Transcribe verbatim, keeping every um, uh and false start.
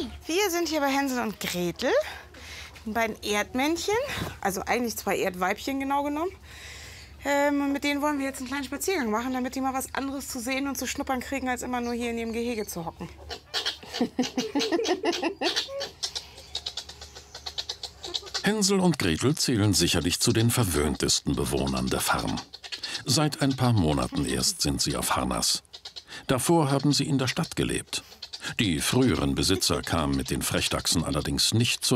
Wir sind hier bei Hänsel und Gretel, den beiden Erdmännchen, also eigentlich zwei Erdweibchen genau genommen. Ähm, und mit denen wollen wir jetzt einen kleinen Spaziergang machen, damit die mal was anderes zu sehen und zu schnuppern kriegen, als immer nur hier in ihrem Gehege zu hocken. Hänsel und Gretel zählen sicherlich zu den verwöhntesten Bewohnern der Farm. Seit ein paar Monaten erst sind sie auf Harnas. Davor haben sie in der Stadt gelebt. Die früheren Besitzer kamen mit den Frechdachsen allerdings nicht zur